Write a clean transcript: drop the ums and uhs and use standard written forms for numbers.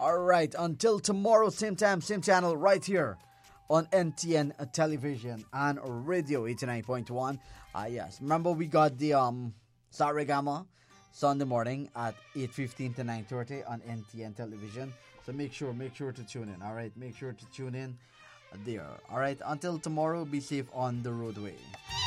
Alright, until tomorrow, same time, same channel, right here on NTN Television and Radio 89.1. Yes, remember we got the Saregama Sunday morning at 8:15 to 9:30 on NTN Television. So make sure to tune in. Alright, make sure to tune in there. Alright, until tomorrow, be safe on the roadway.